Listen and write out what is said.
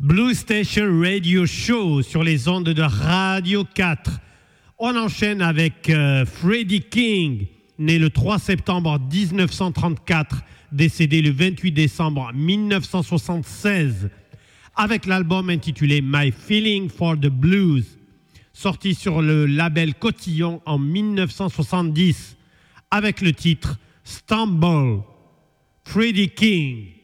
Blue Station Radio Show sur les ondes de Radio 4. On enchaîne avec Freddie King, né le 3 septembre 1934, décédé le 28 décembre 1976, avec l'album intitulé My Feeling for the Blues, sorti sur le label Cotillon en 1970, avec le titre Stumble. Freddie King.